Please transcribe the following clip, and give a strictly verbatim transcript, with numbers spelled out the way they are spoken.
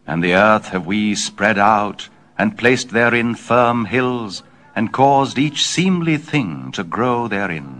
And the earth have we spread out, and placed therein firm hills, and caused each seemly thing to grow therein.